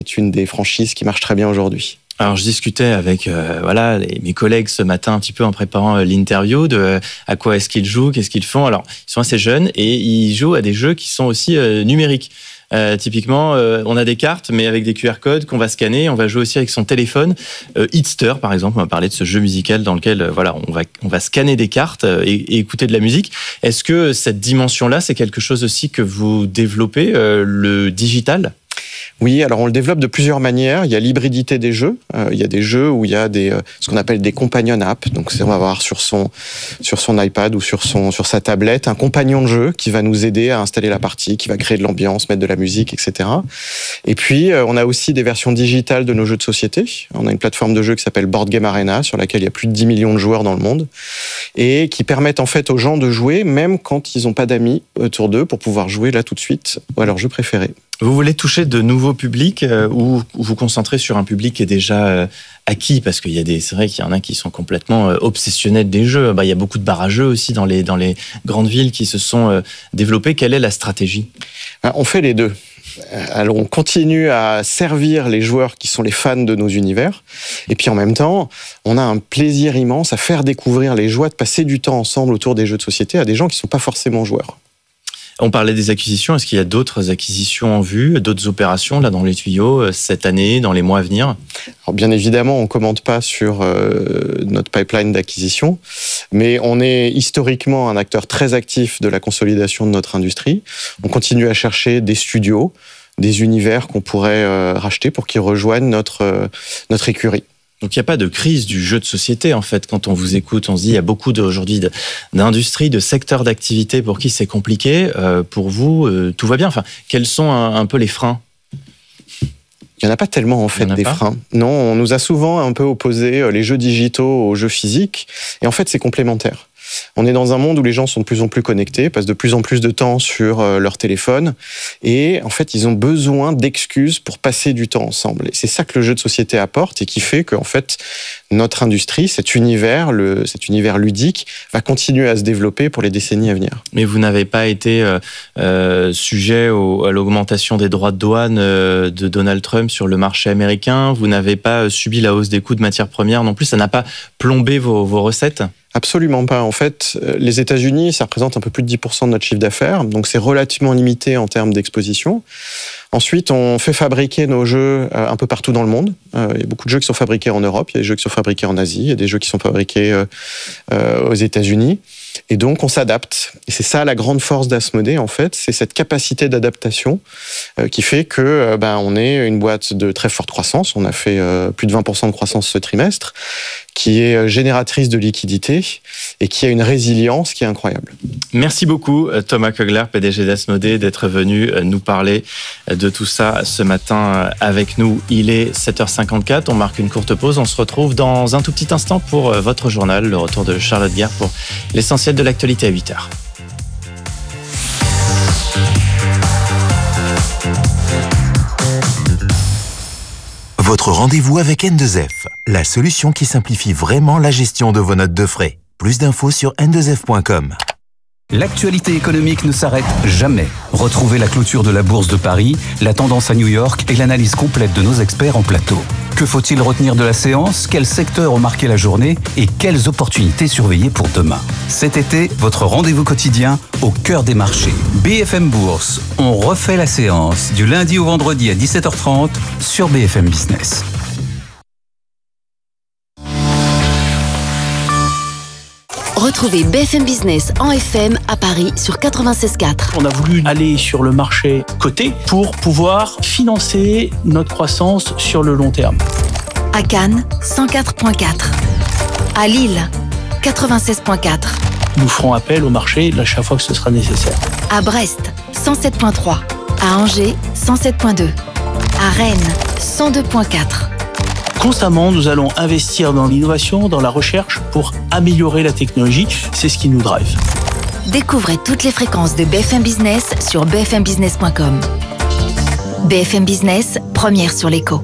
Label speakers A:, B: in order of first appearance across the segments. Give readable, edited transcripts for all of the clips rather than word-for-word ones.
A: C'est une des franchises qui marche très bien aujourd'hui.
B: Alors, je discutais avec mes collègues ce matin un petit peu en préparant l'interview de à quoi est-ce qu'ils jouent, qu'est-ce qu'ils font. Alors, ils sont assez jeunes et ils jouent à des jeux qui sont aussi numériques. Typiquement, on a des cartes, mais avec des QR codes qu'on va scanner. On va jouer aussi avec son téléphone. Hitster, par exemple, on va parler de ce jeu musical dans lequel on va scanner des cartes et écouter de la musique. Est-ce que cette dimension-là, c'est quelque chose aussi que vous développez, le digital ?
A: Oui, alors on le développe de plusieurs manières. Il y a l'hybridité des jeux. Il y a des jeux où il y a ce qu'on appelle des companion apps. Donc on va avoir sur son iPad ou sur sa tablette un compagnon de jeu qui va nous aider à installer la partie, qui va créer de l'ambiance, mettre de la musique, etc. Et puis on a aussi des versions digitales de nos jeux de société. On a une plateforme de jeu qui s'appelle Board Game Arena sur laquelle il y a plus de 10 millions de joueurs dans le monde et qui permettent en fait aux gens de jouer même quand ils n'ont pas d'amis autour d'eux pour pouvoir jouer là tout de suite à leur jeu préféré.
B: Vous voulez toucher de nouveaux publics ou vous concentrez sur un public qui est déjà acquis? Parce c'est vrai qu'il y en a qui sont complètement obsessionnels des jeux. Il y a beaucoup de bars à jeux aussi dans les grandes villes qui se sont développés. Quelle est la stratégie?
A: On fait les deux. Alors on continue à servir les joueurs qui sont les fans de nos univers et puis en même temps on a un plaisir immense à faire découvrir les joies de passer du temps ensemble autour des jeux de société à des gens qui ne sont pas forcément joueurs.
B: On parlait des acquisitions. Est-ce qu'il y a d'autres acquisitions en vue, d'autres opérations là dans les tuyaux cette année, dans les mois à venir?
A: Alors bien évidemment, on ne commente pas sur notre pipeline d'acquisition, mais on est historiquement un acteur très actif de la consolidation de notre industrie. On continue à chercher des studios, des univers qu'on pourrait racheter pour qu'ils rejoignent notre écurie.
B: Donc il n'y a pas de crise du jeu de société en fait. Quand on vous écoute, on se dit il y a beaucoup aujourd'hui d'industries, de secteurs d'activité pour qui c'est compliqué. Pour vous, tout va bien. Enfin, quels sont un peu les freins?
A: Il n'y en a pas tellement en fait des freins. Non, on nous a souvent un peu opposé les jeux digitaux aux jeux physiques. Et en fait, c'est complémentaire. On est dans un monde où les gens sont de plus en plus connectés, passent de plus en plus de temps sur leur téléphone et en fait, ils ont besoin d'excuses pour passer du temps ensemble. Et c'est ça que le jeu de société apporte et qui fait qu'en fait, notre industrie, cet univers ludique va continuer à se développer pour les décennies à venir.
B: Mais vous n'avez pas été sujet à l'augmentation des droits de douane de Donald Trump sur le marché américain. Vous n'avez pas subi la hausse des coûts de matières premières non plus. Ça n'a pas plombé vos recettes?
A: Absolument pas. En fait, les États-Unis, ça représente un peu plus de 10% de notre chiffre d'affaires, donc c'est relativement limité en termes d'exposition. Ensuite, on fait fabriquer nos jeux un peu partout dans le monde. Il y a beaucoup de jeux qui sont fabriqués en Europe, il y a des jeux qui sont fabriqués en Asie, il y a des jeux qui sont fabriqués aux États-Unis. Et donc, on s'adapte. Et c'est ça la grande force d'Asmodée, en fait, c'est cette capacité d'adaptation qui fait que on est une boîte de très forte croissance. On a fait plus de 20% de croissance ce trimestre, qui est génératrice de liquidité et qui a une résilience qui est incroyable.
B: Merci beaucoup Thomas Koegler, PDG d'Asmodée, d'être venu nous parler de tout ça ce matin avec nous. Il est 7h54, on marque une courte pause, on se retrouve dans un tout petit instant pour votre journal, le retour de Charlotte Guerre pour l'essentiel de l'actualité à 8h.
C: Votre rendez-vous avec N2F, la solution qui simplifie vraiment la gestion de vos notes de frais. Plus d'infos sur n2f.com.
D: L'actualité économique ne s'arrête jamais. Retrouvez la clôture de la Bourse de Paris, la tendance à New York et l'analyse complète de nos experts en plateau. Que faut-il retenir de la séance? Quels secteurs ont marqué la journée? Et quelles opportunités surveiller pour demain? Cet été, votre rendez-vous quotidien au cœur des marchés. BFM Bourse, on refait la séance du lundi au vendredi à 17h30 sur BFM Business.
E: Retrouvez BFM Business en FM à Paris sur 96.4.
F: On a voulu aller sur le marché coté pour pouvoir financer notre croissance sur le long terme.
E: À Cannes, 104.4. À Lille, 96.4.
F: Nous ferons appel au marché à chaque fois que ce sera nécessaire.
E: À Brest, 107.3. À Angers, 107.2. À Rennes, 102.4.
F: Constamment, nous allons investir dans l'innovation, dans la recherche pour améliorer la technologie. C'est ce qui nous drive.
E: Découvrez toutes les fréquences de BFM Business sur bfmbusiness.com. BFM Business, première sur l'éco.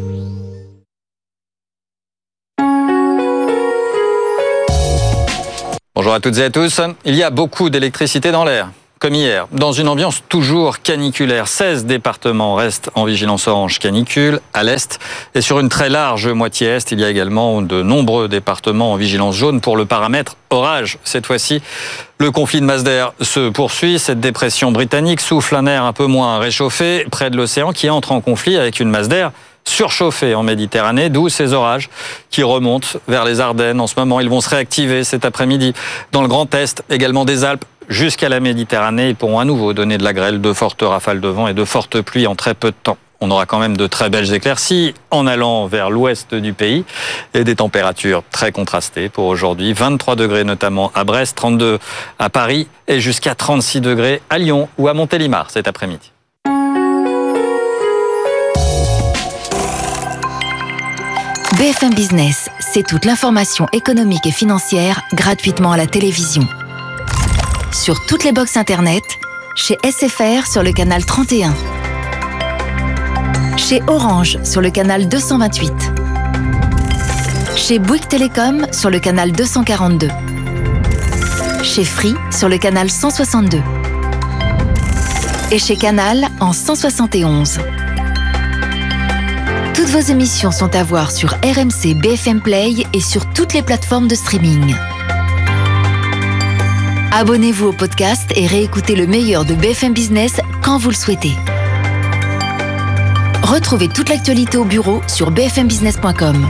G: Bonjour à toutes et à tous. Il y a beaucoup d'électricité dans l'air. Comme hier, dans une ambiance toujours caniculaire, 16 départements restent en vigilance orange canicule à l'est. Et sur une très large moitié est, il y a également de nombreux départements en vigilance jaune pour le paramètre orage. Cette fois-ci, le conflit de masse d'air se poursuit. Cette dépression britannique souffle un air un peu moins réchauffé près de l'océan qui entre en conflit avec une masse d'air surchauffée en Méditerranée, d'où ces orages qui remontent vers les Ardennes. En ce moment, ils vont se réactiver cet après-midi. Dans le Grand Est, également des Alpes, jusqu'à la Méditerranée, ils pourront à nouveau donner de la grêle, de fortes rafales de vent et de fortes pluies en très peu de temps. On aura quand même de très belles éclaircies en allant vers l'ouest du pays et des températures très contrastées pour aujourd'hui. 23 degrés notamment à Brest, 32 à Paris et jusqu'à 36 degrés à Lyon ou à Montélimar cet après-midi.
E: BFM Business, c'est toute l'information économique et financière gratuitement à la télévision. Sur toutes les box internet, chez SFR sur le canal 31, chez Orange sur le canal 228, chez Bouygues Télécom sur le canal 242, chez Free sur le canal 162 et chez Canal en 171. Toutes vos émissions sont à voir sur RMC BFM Play et sur toutes les plateformes de streaming. Abonnez-vous au podcast et réécoutez le meilleur de BFM Business quand vous le souhaitez. Retrouvez toute l'actualité au bureau sur bfmbusiness.com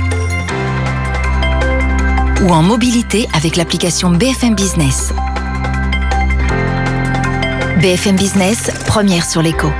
E: ou en mobilité avec l'application BFM Business. BFM Business, première sur l'écho.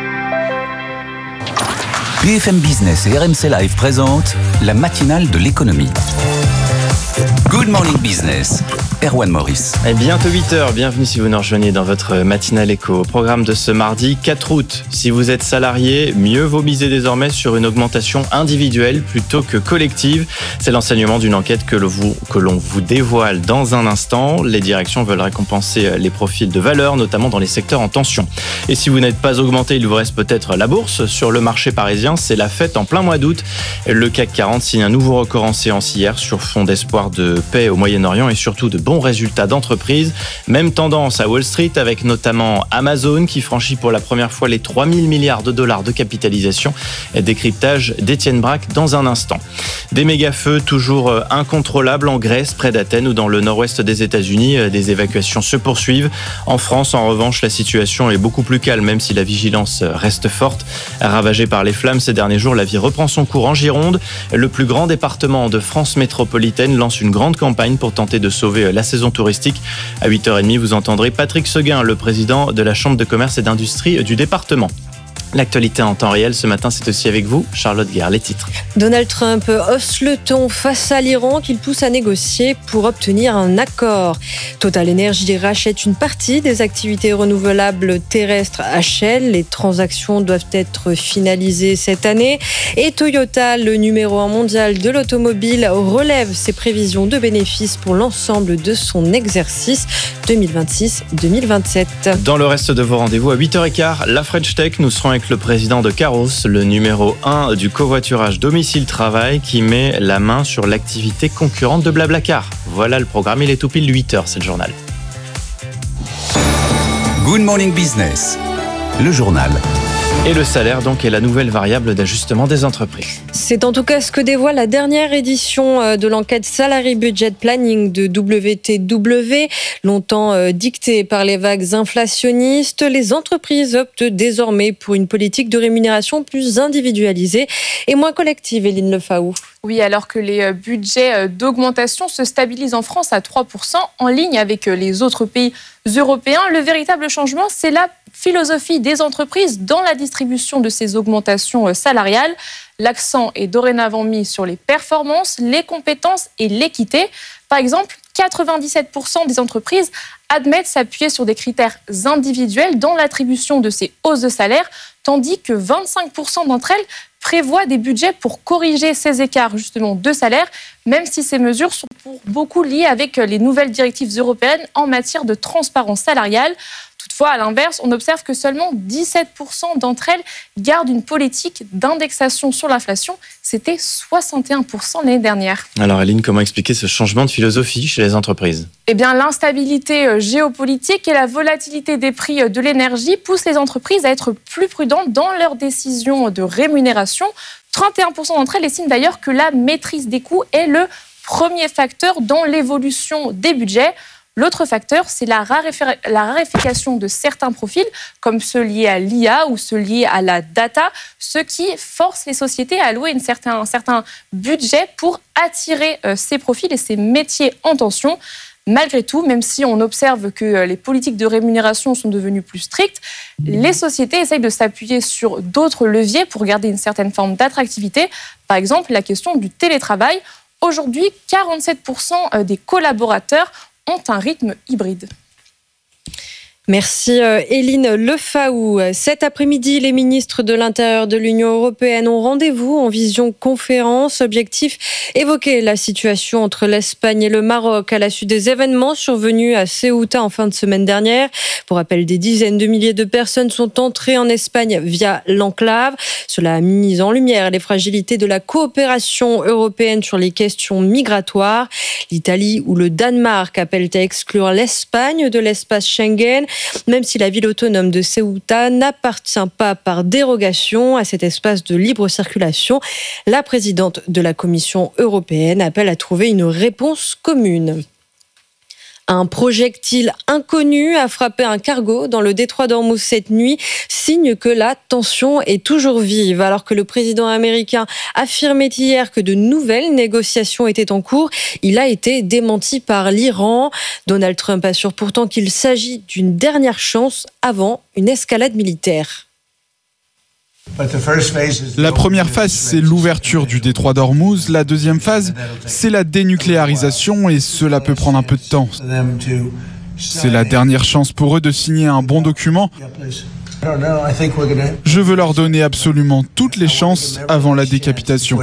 D: BFM Business et RMC Live présentent la matinale de l'économie. Good Morning Business, Erwan Maurice.
B: Et bientôt 8h, bienvenue si vous nous rejoignez dans votre matinale éco. Au programme de ce mardi 4 août, si vous êtes salarié, mieux vaut miser désormais sur une augmentation individuelle plutôt que collective. C'est l'enseignement d'une enquête que l'on vous dévoile dans un instant. Les directions veulent récompenser les profils de valeur, notamment dans les secteurs en tension. Et si vous n'êtes pas augmenté, il vous reste peut-être la bourse. Sur le marché parisien, c'est la fête en plein mois d'août. Le CAC 40 signe un nouveau record en séance hier sur fond d'espoir de paix au Moyen-Orient et surtout de bons résultats d'entreprise. Même tendance à Wall Street avec notamment Amazon qui franchit pour la première fois les 3 000 milliards de dollars de capitalisation. Décryptage d'Étienne Braque dans un instant. Des méga-feux toujours incontrôlables en Grèce, près d'Athènes ou dans le nord-ouest des États-Unis. Des évacuations se poursuivent. En France, en revanche, la situation est beaucoup plus calme, même si la vigilance reste forte. Ravagée par les flammes ces derniers jours, la vie reprend son cours en Gironde. Le plus grand département de France métropolitaine lance une grande campagne pour tenter de sauver la saison touristique. À 8h30, vous entendrez Patrick Seguin, le président de la Chambre de commerce et d'industrie du département. L'actualité en temps réel ce matin, c'est aussi avec vous, Charlotte Guerre. Les titres.
H: Donald Trump hausse le ton face à l'Iran qu'il pousse à négocier pour obtenir un accord. Total Energy rachète une partie des activités renouvelables terrestres à Shell. Les transactions doivent être finalisées cette année. Et Toyota, le numéro 1 mondial de l'automobile, relève ses prévisions de bénéfices pour l'ensemble de son exercice 2026-2027.
B: Dans le reste de vos rendez-vous, à 8h15, la French Tech, nous serons avec le président de Caros, le numéro 1 du covoiturage domicile-travail qui met la main sur l'activité concurrente de Blablacar. Voilà le programme, il est tout pile 8h, c'est le journal.
D: Good Morning Business, le journal.
B: Et le salaire, donc, est la nouvelle variable d'ajustement des entreprises.
H: C'est en tout cas ce que dévoile la dernière édition de l'enquête Salary Budget Planning de WTW. Longtemps dictée par les vagues inflationnistes, les entreprises optent désormais pour une politique de rémunération plus individualisée et moins collective, Éline Lefaou.
I: Oui, alors que les budgets d'augmentation se stabilisent en France à 3%, en ligne avec les autres pays européens, le véritable changement, c'est la philosophie des entreprises dans la distribution de ces augmentations salariales. L'accent est dorénavant mis sur les performances, les compétences et l'équité. Par exemple, 97% des entreprises admettent s'appuyer sur des critères individuels dans l'attribution de ces hausses de salaire, tandis que 25% d'entre elles prévoient des budgets pour corriger ces écarts justement de salaire, même si ces mesures sont pour beaucoup liées avec les nouvelles directives européennes en matière de transparence salariale. Toutefois, à l'inverse, on observe que seulement 17% d'entre elles gardent une politique d'indexation sur l'inflation. C'est c'était 61% l'année dernière.
B: Alors Aline, comment expliquer ce changement de philosophie chez les entreprises ?
I: Eh bien, l'instabilité géopolitique et la volatilité des prix de l'énergie poussent les entreprises à être plus prudentes dans leurs décisions de rémunération. 31% d'entre elles estiment d'ailleurs que la maîtrise des coûts est le premier facteur dans l'évolution des budgets. L'autre facteur, c'est la raréfaction de certains profils, comme ceux liés à l'IA ou ceux liés à la data, ce qui force les sociétés à allouer un certain budget pour attirer ces profils et ces métiers en tension. Malgré tout, même si on observe que les politiques de rémunération sont devenues plus strictes, les sociétés essayent de s'appuyer sur d'autres leviers pour garder une certaine forme d'attractivité. Par exemple, la question du télétravail. Aujourd'hui, 47% des collaborateurs ont un rythme hybride.
H: Merci Éline Lefaou. Cet après-midi, les ministres de l'Intérieur de l'Union européenne ont rendez-vous en visioconférence. Objectif, évoquer la situation entre l'Espagne et le Maroc à la suite des événements survenus à Ceuta en fin de semaine dernière. Pour rappel, des dizaines de milliers de personnes sont entrées en Espagne via l'enclave. Cela a mis en lumière les fragilités de la coopération européenne sur les questions migratoires. L'Italie ou le Danemark appellent à exclure l'Espagne de l'espace Schengen, même si la ville autonome de Ceuta n'appartient pas par dérogation à cet espace de libre circulation. La présidente de la Commission européenne appelle à trouver une réponse commune. Un projectile inconnu a frappé un cargo dans le détroit d'Ormuz cette nuit, signe que la tension est toujours vive. Alors que le président américain affirmait hier que de nouvelles négociations étaient en cours, il a été démenti par l'Iran. Donald Trump assure pourtant qu'il s'agit d'une dernière chance avant une escalade militaire.
J: La première phase, c'est l'ouverture du détroit d'Ormuz. La deuxième phase, c'est la dénucléarisation et cela peut prendre un peu de temps. C'est la dernière chance pour eux de signer un bon document. Je veux leur donner absolument toutes les chances avant la décapitation.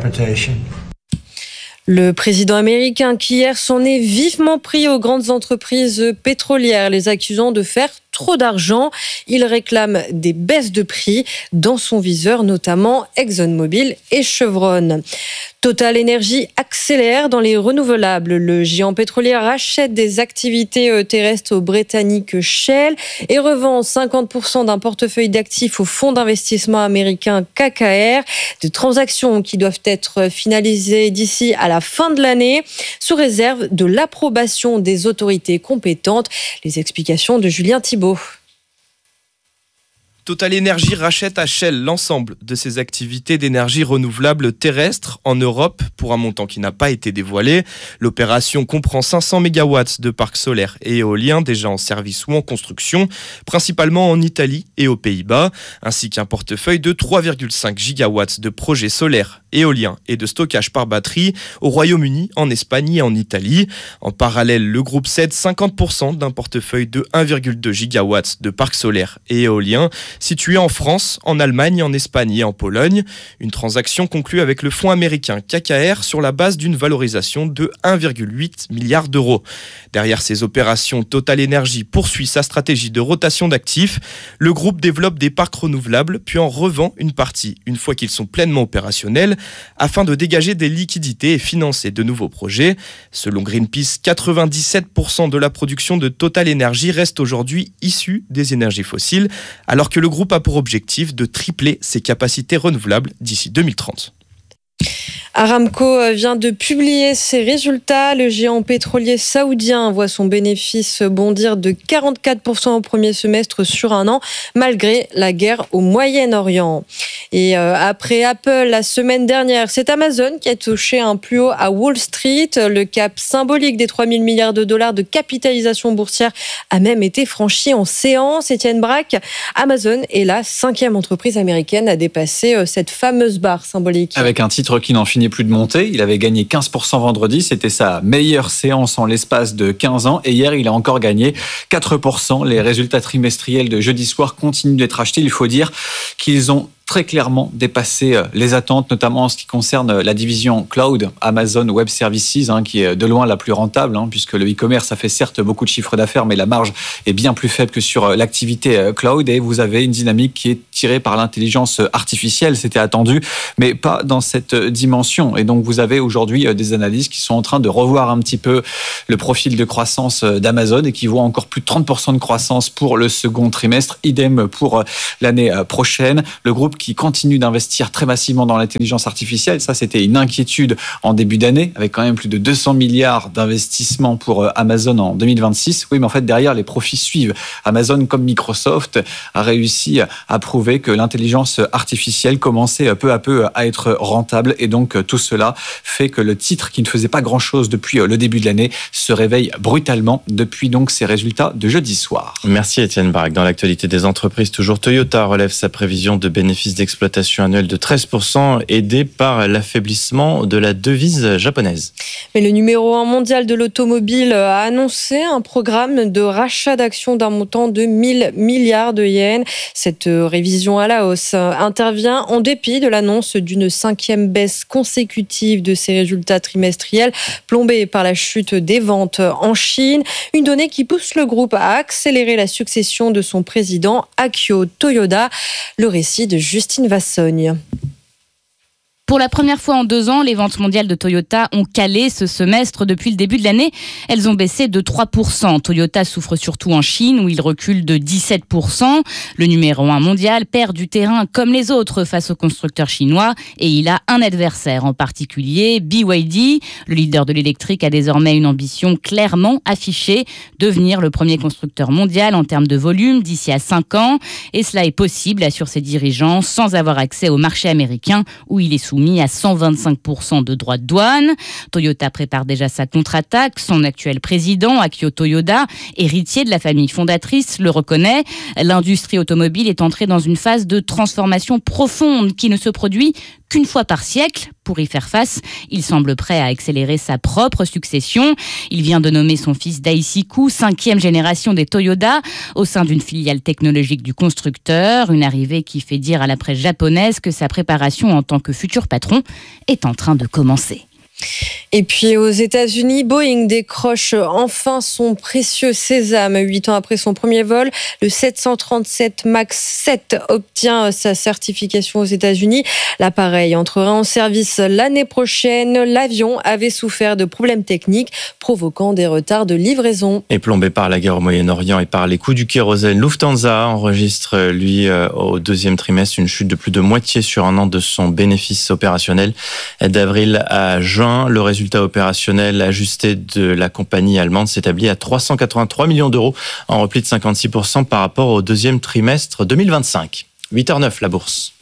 H: Le président américain qui hier s'en est vivement pris aux grandes entreprises pétrolières, les accusant de faire trop d'argent. Il réclame des baisses de prix dans son viseur, notamment ExxonMobil et Chevron. Total Energy accélère dans les renouvelables. Le géant pétrolier rachète des activités terrestres au britannique Shell et revend 50% d'un portefeuille d'actifs au fonds d'investissement américain KKR. Des transactions qui doivent être finalisées d'ici à la fin de l'année, sous réserve de l'approbation des autorités compétentes. Les explications de Julien Thibault.
K: Total Energy rachète à Shell l'ensemble de ses activités d'énergie renouvelable terrestre en Europe pour un montant qui n'a pas été dévoilé. L'opération comprend 500 MW de parcs solaires et éoliens déjà en service ou en construction, principalement en Italie et aux Pays-Bas, ainsi qu'un portefeuille de 3,5 GW de projets solaires, éoliens et de stockage par batterie au Royaume-Uni, en Espagne et en Italie. En parallèle, le groupe cède 50% d'un portefeuille de 1,2 GW de parcs solaires et éoliens situé en France, en Allemagne, en Espagne et en Pologne. Une transaction conclue avec le fonds américain KKR sur la base d'une valorisation de 1,8 milliard d'euros. Derrière ces opérations, Total Energy poursuit sa stratégie de rotation d'actifs. Le groupe développe des parcs renouvelables, puis en revend une partie une fois qu'ils sont pleinement opérationnels, afin de dégager des liquidités et financer de nouveaux projets. Selon Greenpeace, 97% de la production de Total Energy reste aujourd'hui issue des énergies fossiles, alors que le groupe a pour objectif de tripler ses capacités renouvelables d'ici 2030.
H: Aramco vient de publier ses résultats. Le géant pétrolier saoudien voit son bénéfice bondir de 44% au premier semestre sur un an, malgré la guerre au Moyen-Orient. Et après Apple, la semaine dernière, c'est Amazon qui a touché un plus haut à Wall Street. Le cap symbolique des 3 000 milliards de dollars de capitalisation boursière a même été franchi en séance. Étienne Braque, Amazon est la 5e entreprise américaine à dépasser cette fameuse barre symbolique.
L: Avec un titre qui n'en finit plus de monter. Il avait gagné 15% vendredi. C'était sa meilleure séance en l'espace de 15 ans. Et hier, il a encore gagné 4%. Les résultats trimestriels de jeudi soir continuent d'être achetés. Il faut dire qu'ils ont très clairement dépassé les attentes, notamment en ce qui concerne la division Cloud, Amazon Web Services, qui est de loin la plus rentable, puisque le e-commerce, ça fait certes beaucoup de chiffre d'affaires, mais la marge est bien plus faible que sur l'activité Cloud. Et vous avez une dynamique qui est tiré par l'intelligence artificielle, c'était attendu, mais pas dans cette dimension. Et donc vous avez aujourd'hui des analystes qui sont en train de revoir un petit peu le profil de croissance d'Amazon et qui voient encore plus de 30% de croissance pour le second trimestre, idem pour l'année prochaine. Le groupe qui continue d'investir très massivement dans l'intelligence artificielle, ça c'était une inquiétude en début d'année, avec quand même plus de 200 milliards d'investissements pour Amazon en 2026. Oui, mais en fait derrière les profits suivent. Amazon comme Microsoft a réussi à prouver que l'intelligence artificielle commençait peu à peu à être rentable, et donc tout cela fait que le titre qui ne faisait pas grand-chose depuis le début de l'année se réveille brutalement depuis donc ses résultats de jeudi soir.
B: Merci Étienne Braque. Dans l'actualité des entreprises, toujours Toyota relève sa prévision de bénéfices d'exploitation annuel de 13%, aidé par l'affaiblissement de la devise japonaise.
H: Mais le numéro 1 mondial de l'automobile a annoncé un programme de rachat d'actions d'un montant de 1000 milliards de yens. Cette révision à la hausse intervient en dépit de l'annonce d'une 5e baisse consécutive de ses résultats trimestriels, plombée par la chute des ventes en Chine. Une donnée qui pousse le groupe à accélérer la succession de son président Akio Toyoda. Le récit de Justine Vassogne.
M: Pour la première fois en 2 ans, les ventes mondiales de Toyota ont calé ce semestre depuis le début de l'année. Elles ont baissé de 3%. Toyota souffre surtout en Chine où il recule de 17%. Le numéro 1 mondial perd du terrain comme les autres face aux constructeurs chinois et il a un adversaire en particulier, BYD. Le leader de l'électrique a désormais une ambition clairement affichée, devenir le premier constructeur mondial en termes de volume d'ici à 5 ans. Et cela est possible, assurent ses dirigeants, sans avoir accès au marché américain où il est soumis à 125% de droits de douane. Toyota prépare déjà sa contre-attaque. Son actuel président, Akio Toyoda, héritier de la famille fondatrice, le reconnaît. L'industrie automobile est entrée dans une phase de transformation profonde qui ne se produit qu'une fois par siècle. Pour y faire face, il semble prêt à accélérer sa propre succession. Il vient de nommer son fils Daisuke, 5e génération des Toyota, au sein d'une filiale technologique du constructeur. Une arrivée qui fait dire à la presse japonaise que sa préparation en tant que futur patron est en train de commencer.
H: Et puis aux États-Unis, Boeing décroche enfin son précieux sésame. 8 ans après son premier vol, le 737 MAX 7 obtient sa certification aux États-Unis. L'appareil entrera en service l'année prochaine. L'avion avait souffert de problèmes techniques provoquant des retards de livraison.
B: Et plombé par la guerre au Moyen-Orient et par les coûts du kérosène, Lufthansa enregistre, lui, au 2e trimestre, une chute de plus de moitié sur un an de son bénéfice opérationnel. D'avril à juin, le résultat opérationnel ajusté de la compagnie allemande s'établit à 383 millions d'euros, en repli de 56% par rapport au 2e trimestre 2025. 8h09, la bourse.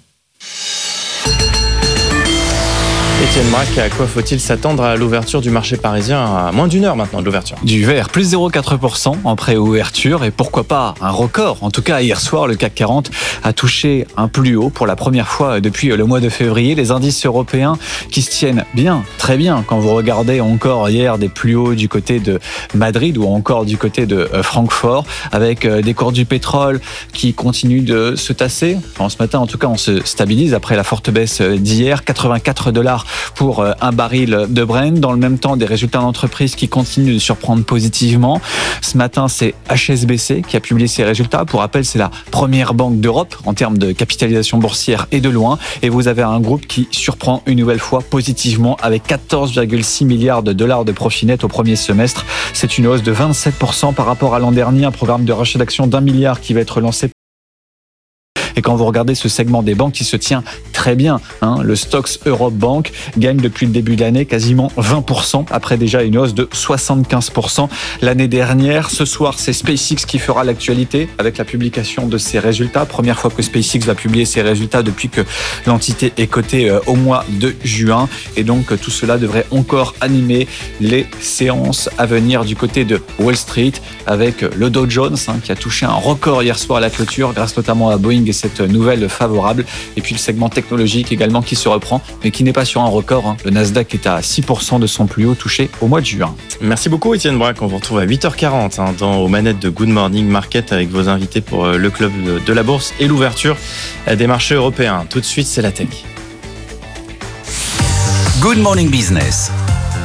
B: Étienne Braque, à quoi faut-il s'attendre à l'ouverture du marché parisien à moins d'1 heure maintenant de l'ouverture?
L: Du vert, plus 0,4% en pré-ouverture et pourquoi pas un record. En tout cas, hier soir, le CAC 40 a touché un plus haut pour la première fois depuis le mois de février. Les indices européens qui se tiennent bien, très bien. Quand vous regardez encore hier des plus hauts du côté de Madrid ou encore du côté de Francfort, avec des cours du pétrole qui continuent de se tasser. Enfin, ce matin, en tout cas, on se stabilise après la forte baisse d'hier. $84 pour un baril de Brent. Dans le même temps, des résultats d'entreprise qui continuent de surprendre positivement. Ce matin, c'est HSBC qui a publié ses résultats. Pour rappel, c'est la première banque d'Europe en termes de capitalisation boursière et de loin. Et vous avez un groupe qui surprend une nouvelle fois positivement avec 14,6 milliards de dollars de profit net au premier semestre. C'est une hausse de 27% par rapport à l'an dernier. Un programme de rachat d'actions d'1 milliard qui va être lancé. Et quand vous regardez ce segment des banques qui se tient très bien, le Stoxx Europe Bank gagne depuis le début de l'année quasiment 20%, après déjà une hausse de 75% l'année dernière. Ce soir, c'est SpaceX qui fera l'actualité avec la publication de ses résultats. Première fois que SpaceX va publier ses résultats depuis que l'entité est cotée au mois de juin. Et donc, tout cela devrait encore animer les séances à venir du côté de Wall Street avec le Dow Jones qui a touché un record hier soir à la clôture grâce notamment à Boeing et cette nouvelle favorable. Et puis le segment technologique également qui se reprend, mais qui n'est pas sur un record. Le Nasdaq est à 6% de son plus haut touché au mois de juin.
B: Merci beaucoup Étienne Braque. On vous retrouve à 8h40 aux manettes de Good Morning Market avec vos invités pour le club de la bourse et l'ouverture des marchés européens. Tout de suite, c'est la tech.
D: Good Morning Business.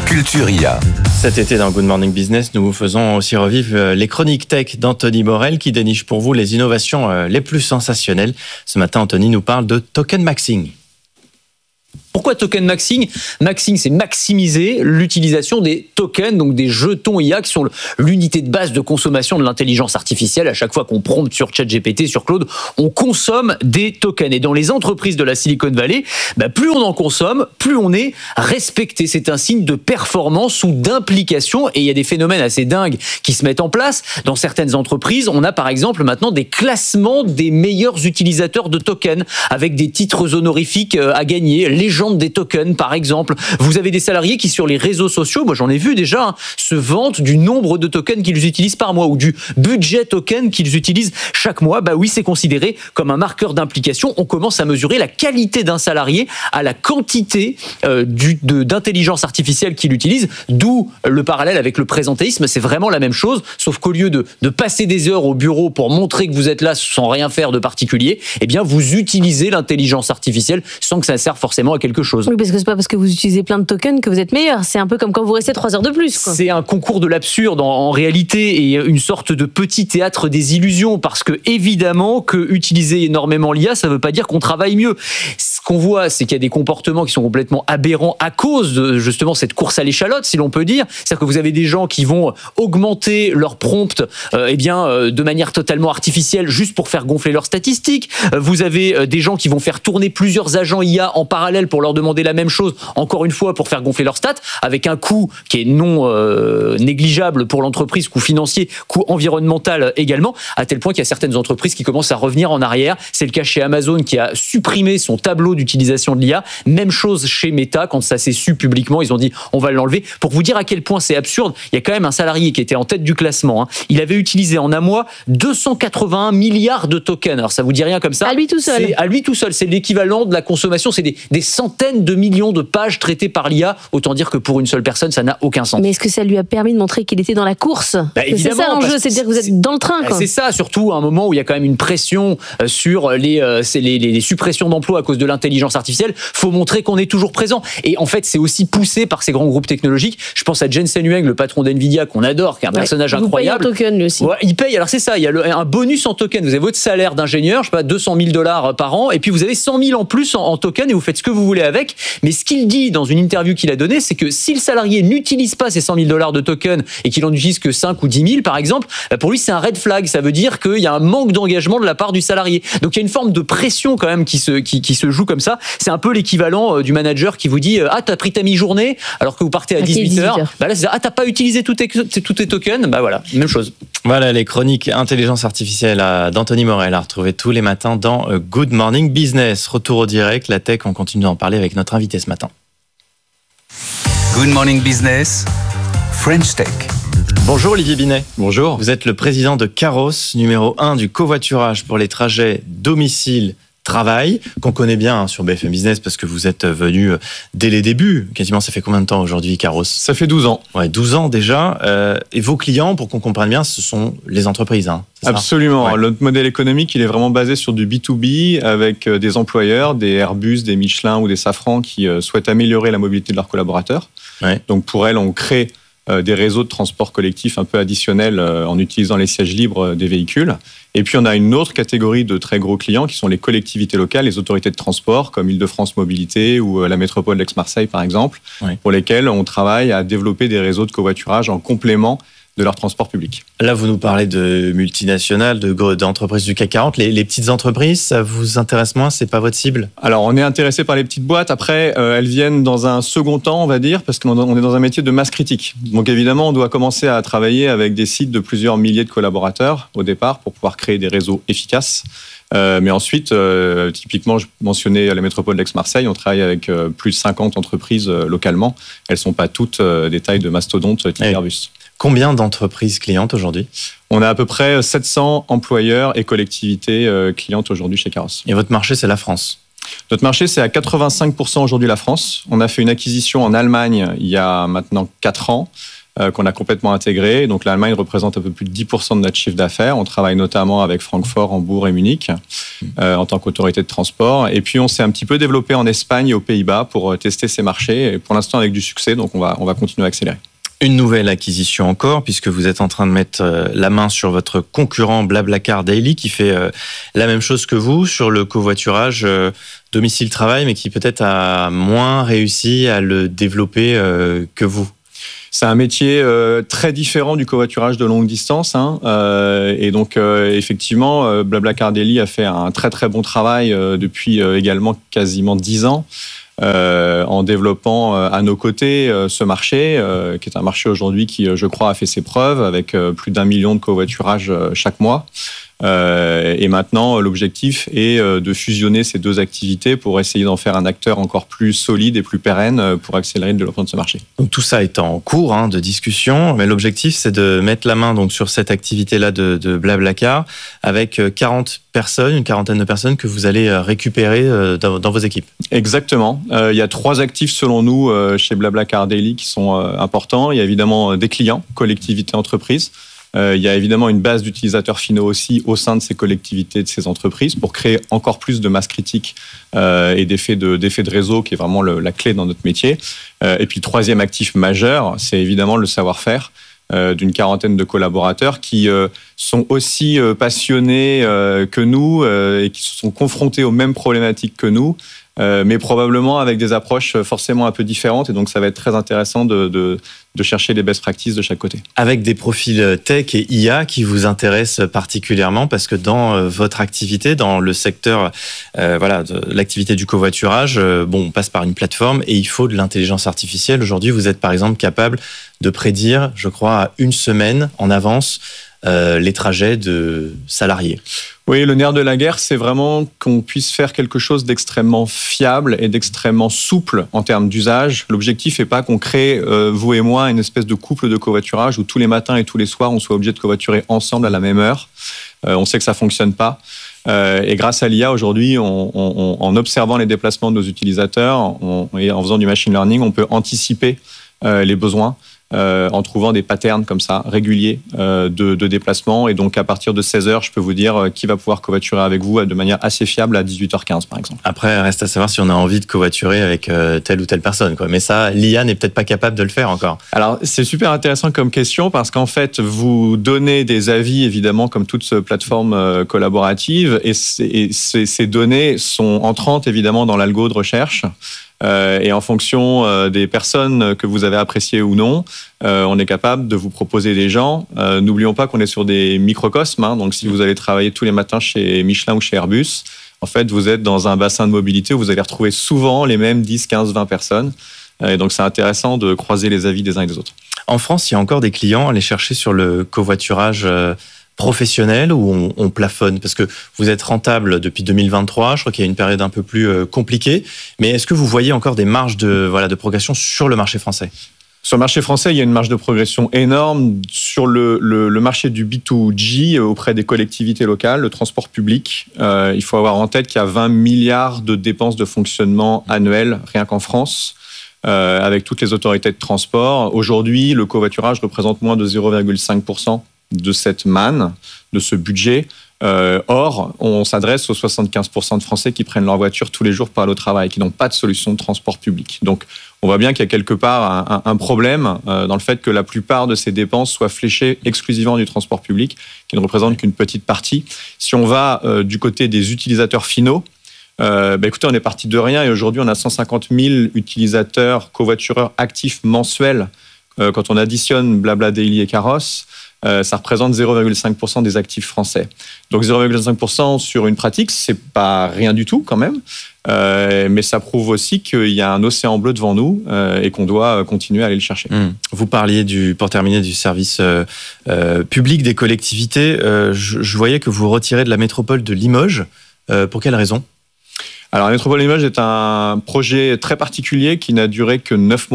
C: Culture IA.
B: Cet été dans Good Morning Business, nous vous faisons aussi revivre les chroniques tech d'Anthony Morel qui déniche pour vous les innovations les plus sensationnelles. Ce matin, Anthony nous parle de token maxing.
N: Pourquoi token maxing ? Maxing, c'est maximiser l'utilisation des tokens, donc des jetons IA qui sont l'unité de base de consommation de l'intelligence artificielle. À chaque fois qu'on prompte sur ChatGPT, sur Claude, on consomme des tokens. Et dans les entreprises de la Silicon Valley, plus on en consomme, plus on est respecté. C'est un signe de performance ou d'implication. Et il y a des phénomènes assez dingues qui se mettent en place. Dans certaines entreprises, on a par exemple maintenant des classements des meilleurs utilisateurs de tokens avec des titres honorifiques à gagner. Légende des tokens, par exemple. Vous avez des salariés qui, sur les réseaux sociaux, moi j'en ai vu déjà, se vantent du nombre de tokens qu'ils utilisent par mois ou du budget token qu'ils utilisent chaque mois. Oui, c'est considéré comme un marqueur d'implication. On commence à mesurer la qualité d'un salarié à la quantité d'intelligence artificielle qu'il utilise, d'où le parallèle avec le présentéisme. C'est vraiment la même chose, sauf qu'au lieu de passer des heures au bureau pour montrer que vous êtes là sans rien faire de particulier, eh bien vous utilisez l'intelligence artificielle sans que ça serve forcément à quelque chose.
O: Oui, parce que c'est pas parce que vous utilisez plein de tokens que vous êtes meilleur. C'est un peu comme quand vous restez 3 heures de plus, quoi.
N: C'est un concours de l'absurde en réalité et une sorte de petit théâtre des illusions parce que évidemment que utiliser énormément l'IA, ça veut pas dire qu'on travaille mieux. Ce qu'on voit, c'est qu'il y a des comportements qui sont complètement aberrants à cause de justement cette course à l'échalote, si l'on peut dire. C'est-à-dire que vous avez des gens qui vont augmenter leur prompt de manière totalement artificielle juste pour faire gonfler leurs statistiques. Vous avez des gens qui vont faire tourner plusieurs agents IA en parallèle pour leur demander la même chose, encore une fois, pour faire gonfler leurs stats, avec un coût qui est non négligeable pour l'entreprise, coût financier, coût environnemental également, à tel point qu'il y a certaines entreprises qui commencent à revenir en arrière. C'est le cas chez Amazon qui a supprimé son tableau d'utilisation de l'IA. Même chose chez Meta, quand ça s'est su publiquement, ils ont dit on va l'enlever. Pour vous dire à quel point c'est absurde, il y a quand même un salarié qui était en tête du classement. Il avait utilisé en un mois 281 milliards de tokens. Alors ça vous dit rien comme ça ?
O: À lui tout seul.
N: À lui tout seul. C'est l'équivalent de la consommation. C'est des centaines de millions de pages traitées par l'IA. Autant dire que pour une seule personne, ça n'a aucun sens.
O: Mais est-ce que ça lui a permis de montrer qu'il était dans la course ? C'est ça l'enjeu, c'est de dire que vous êtes dans le train, quoi.
N: C'est ça, surtout à un moment où il y a quand même une pression sur les suppressions d'emplois à cause de l'intelligence artificielle. Faut montrer qu'on est toujours présent. Et en fait, c'est aussi poussé par ces grands groupes technologiques. Je pense à Jensen Huang, le patron d'NVIDIA, qu'on adore, qui est un personnage incroyable.
O: Il paye en token, lui aussi.
N: Ouais, il paye. Alors c'est ça, il y a un bonus en token. Vous avez votre salaire d'ingénieur, je sais pas, $200,000 par an, et puis vous avez 100,000 en plus en token, et vous faites ce que vous voulez avec. Mais ce qu'il dit dans une interview qu'il a donnée, c'est que si le salarié n'utilise pas ces $100,000 de token et qu'il en utilise que 5 ou 10 000, par exemple, pour lui, c'est un red flag. Ça veut dire qu'il y a un manque d'engagement de la part du salarié. Donc, il y a une forme de pression quand même qui se joue comme ça. C'est un peu l'équivalent du manager qui vous dit t'as pris ta mi-journée alors que vous partez à 18h. Là, c'est t'as pas utilisé tous tes tokens. Voilà, même chose.
B: Voilà les chroniques intelligence artificielle d'Anthony Morel à retrouver tous les matins dans Good Morning Business. Retour au direct, la tech, on continue d'en parler avec notre invité ce matin.
D: Good Morning Business, French Tech.
B: Bonjour Olivier Binet.
P: Bonjour.
B: Vous êtes le président de Caros, numéro 1 du covoiturage pour les trajets domicile-travail, qu'on connaît bien sur BFM Business parce que vous êtes venu dès les débuts. Quasiment, ça fait combien de temps aujourd'hui, Caros ?
P: Ça fait 12 ans.
B: Ouais, 12 ans déjà. Et vos clients, pour qu'on comprenne bien, ce sont les entreprises.
P: Absolument. Notre modèle économique, il est vraiment basé sur du B2B avec des employeurs, des Airbus, des Michelin ou des Safran qui souhaitent améliorer la mobilité de leurs collaborateurs.
B: Ouais.
P: Donc pour elles, on crée des réseaux de transport collectif un peu additionnels en utilisant les sièges libres des véhicules. Et puis on a une autre catégorie de très gros clients qui sont les collectivités locales, les autorités de transport comme Île-de-France Mobilité ou la métropole d'Aix-Marseille par exemple, pour lesquels on travaille à développer des réseaux de covoiturage en complément de leur transport public.
B: Là, vous nous parlez de multinationales, d'entreprises du CAC 40. Les petites entreprises, ça vous intéresse moins ? C'est pas votre cible ?
P: Alors, on est intéressé par les petites boîtes. Après, elles viennent dans un second temps, on va dire, parce qu'on est dans un métier de masse critique. Donc, évidemment, on doit commencer à travailler avec des sites de plusieurs milliers de collaborateurs au départ pour pouvoir créer des réseaux efficaces. Mais ensuite, typiquement, je mentionnais la métropole d'Aix-Marseille, on travaille avec plus de 50 entreprises localement. Elles ne sont pas toutes des tailles de mastodontes type Airbus.
B: Combien d'entreprises clientes aujourd'hui ?
P: On a à peu près 700 employeurs et collectivités clientes aujourd'hui chez Caros.
B: Et votre marché, c'est la France ?
P: Notre marché, c'est à 85% aujourd'hui la France. On a fait une acquisition en Allemagne il y a maintenant 4 ans. qu'on a complètement intégré. Donc l'Allemagne représente un peu plus de 10% de notre chiffre d'affaires. On travaille notamment avec Francfort, Hambourg et Munich en tant qu'autorité de transport. Et puis on s'est un petit peu développé en Espagne et aux Pays-Bas pour tester ces marchés, et pour l'instant avec du succès, donc on va continuer à accélérer.
B: Une nouvelle acquisition encore, puisque vous êtes en train de mettre la main sur votre concurrent BlaBlaCar Daily, qui fait la même chose que vous sur le covoiturage domicile-travail, mais qui peut-être a moins réussi à le développer que vous.
P: C'est un métier très différent du covoiturage de longue distance. Et donc, effectivement, BlaBlaCar Daily a fait un très très bon travail depuis également quasiment 10 ans. En développant à nos côtés ce marché, qui est un marché aujourd'hui qui, je crois, a fait ses preuves avec plus d'1 million de covoiturages chaque mois. Et maintenant, l'objectif est de fusionner ces deux activités pour essayer d'en faire un acteur encore plus solide et plus pérenne pour accélérer le développement de ce marché.
B: Donc, tout ça est en cours de discussion, mais l'objectif, c'est de mettre la main donc, sur cette activité-là de BlaBlaCar avec une quarantaine de personnes que vous allez récupérer dans vos équipes.
P: Exactement. Il y a 3 actifs, selon nous, chez BlaBlaCar Daily qui sont importants. Il y a évidemment des clients, collectivités, entreprises. Il y a évidemment une base d'utilisateurs finaux aussi au sein de ces collectivités, de ces entreprises, pour créer encore plus de masse critique et d'effet de réseau, qui est vraiment la clé dans notre métier. Et puis, 3e actif majeur, c'est évidemment le savoir-faire d'une quarantaine de collaborateurs qui sont aussi passionnés que nous et qui se sont confrontés aux mêmes problématiques que nous, mais probablement avec des approches forcément un peu différentes. Et donc, ça va être très intéressant de chercher les best practices de chaque côté.
B: Avec des profils tech et IA qui vous intéressent particulièrement, parce que dans votre activité, dans le secteur de l'activité du covoiturage, on passe par une plateforme et il faut de l'intelligence artificielle. Aujourd'hui, vous êtes par exemple capable de prédire, je crois, à 1 semaine en avance, les trajets de salariés.
P: Oui, le nerf de la guerre, c'est vraiment qu'on puisse faire quelque chose d'extrêmement fiable et d'extrêmement souple en termes d'usage. L'objectif n'est pas qu'on crée, vous et moi, une espèce de couple de covoiturage où tous les matins et tous les soirs, on soit obligé de covoiturer ensemble à la même heure. On sait que ça ne fonctionne pas. Et grâce à l'IA, aujourd'hui, en observant les déplacements de nos utilisateurs et en faisant du machine learning, on peut anticiper les besoins. En trouvant des patterns comme ça, réguliers de déplacement. Et donc, à partir de 16h, je peux vous dire qui va pouvoir covoiturer avec vous de manière assez fiable à 18h15, par exemple.
B: Après, reste à savoir si on a envie de covoiturer avec telle ou telle personne, quoi. Mais ça, l'IA n'est peut-être pas capable de le faire encore.
P: Alors, c'est super intéressant comme question parce qu'en fait, vous donnez des avis, évidemment, comme toute plateforme collaborative. Et ces données sont entrantes, évidemment, dans l'algo de recherche. Et en fonction des personnes que vous avez appréciées ou non, on est capable de vous proposer des gens. N'oublions pas qu'on est sur des microcosmes. Donc, si vous allez travailler tous les matins chez Michelin ou chez Airbus, en fait, vous êtes dans un bassin de mobilité où vous allez retrouver souvent les mêmes 10, 15, 20 personnes. Et donc, c'est intéressant de croiser les avis des uns et des autres.
B: En France, il y a encore des clients à aller chercher sur le covoiturage professionnel ou on plafonne? Parce que vous êtes rentable depuis 2023, je crois qu'il y a une période un peu plus compliquée, mais est-ce que vous voyez encore des marges de progression sur le marché français?
P: Sur le marché français, il y a une marge de progression énorme. Sur le marché du B2G, auprès des collectivités locales, le transport public, il faut avoir en tête qu'il y a 20 milliards de dépenses de fonctionnement annuelles, rien qu'en France, avec toutes les autorités de transport. Aujourd'hui, le covoiturage représente moins de 0,5% de cette manne, de ce budget. Or, on s'adresse aux 75% de Français qui prennent leur voiture tous les jours pour aller au travail, qui n'ont pas de solution de transport public. Donc, on voit bien qu'il y a quelque part un problème dans le fait que la plupart de ces dépenses soient fléchées exclusivement du transport public, qui ne représente qu'une petite partie. Si on va du côté des utilisateurs finaux, écoutez, on est parti de rien et aujourd'hui, on a 150 000 utilisateurs covoitureurs actifs mensuels. Quand on additionne Blabla Daily et Caros, ça représente 0,5% des actifs français. Donc 0,5% sur une pratique, c'est pas rien du tout quand même, mais ça prouve aussi qu'il y a un océan bleu devant nous et qu'on doit continuer à aller le chercher.
B: Vous parliez pour terminer du service public des collectivités. Je voyais que vous retirez de la métropole de Limoges. Pour quelle raison ?
P: Alors, la métropole de Limoges est un projet très particulier qui n'a duré que 9 mois.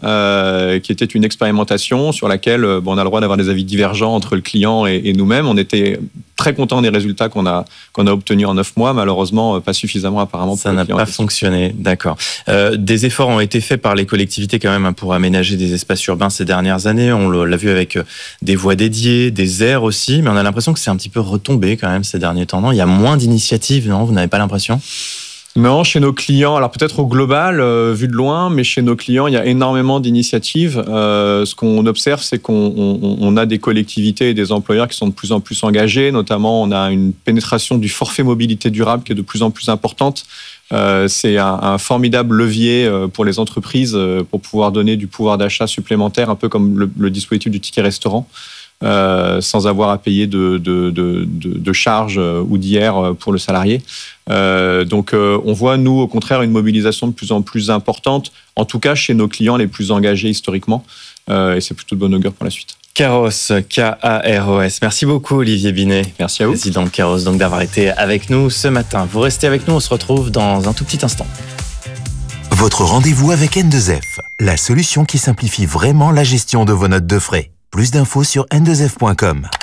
P: qui était une expérimentation sur laquelle on a le droit d'avoir des avis divergents entre le client et nous-mêmes. On était très contents des résultats qu'on a obtenus en 9 mois. Malheureusement, pas suffisamment apparemment.
B: Ça n'a pas fonctionné, d'accord. Des efforts ont été faits par les collectivités quand même pour aménager des espaces urbains ces dernières années. On l'a vu avec des voies dédiées, des aires aussi, mais on a l'impression que c'est un petit peu retombé quand même ces derniers temps. Non, il y a moins d'initiatives, non ? Vous n'avez pas l'impression ?
P: Non, chez nos clients, alors peut-être au global, vu de loin, mais chez nos clients, il y a énormément d'initiatives. Ce qu'on observe, c'est qu'on a des collectivités et des employeurs qui sont de plus en plus engagés. Notamment, on a une pénétration du forfait mobilité durable qui est de plus en plus importante. C'est un formidable levier pour les entreprises pour pouvoir donner du pouvoir d'achat supplémentaire, un peu comme le dispositif du ticket restaurant. Sans avoir à payer de charges ou d'IR pour le salarié. Donc on voit, nous, au contraire, une mobilisation de plus en plus importante, en tout cas chez nos clients les plus engagés historiquement, et c'est plutôt de bon augure pour la suite.
B: Kairos, K-A-R-O-S. Merci beaucoup, Olivier Binet.
P: Merci à vous.
B: Président de Kairos, donc d'avoir été avec nous ce matin. Vous restez avec nous, on se retrouve dans un tout petit instant.
C: Votre rendez-vous avec N2F, la solution qui simplifie vraiment la gestion de vos notes de frais. Plus d'infos sur n2f.com.